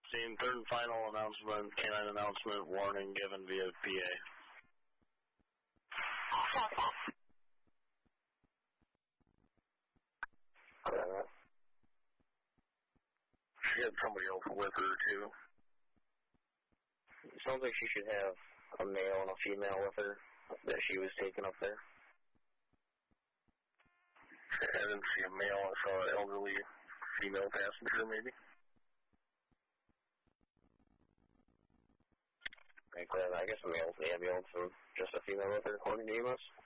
Scene, third and final announcement, canine announcement, warning given via PA. She had somebody else with her, too. It sounds like she should have a male and a female with her that she was taking up there. I didn't see a male. I saw an elderly female passenger, maybe. I guess a male's in the ambulance and just a female with her, according to EMS.